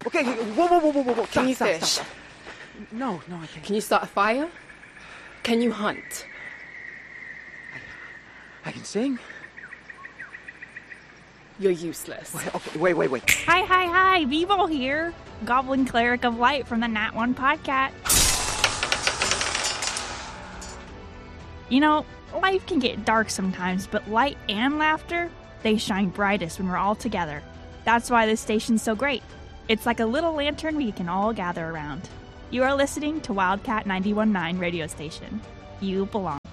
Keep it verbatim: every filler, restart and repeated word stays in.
Okay, whoa, whoa, whoa, whoa, whoa, whoa. Can Stop, you stop, fish? stop, stop. No, no, I can't. Can you start a fire? Can you hunt? I can sing. You're useless. Wait, okay, wait, wait, wait. Hi, hi, hi, Beeble here. Goblin Cleric of Light from the Nat one podcast. You know, life can get dark sometimes, but light and laughter, they shine brightest when we're all together. That's why this station's so great. It's like a little lantern we can all gather around. You are listening to Wildcat ninety-one point nine radio station. You belong.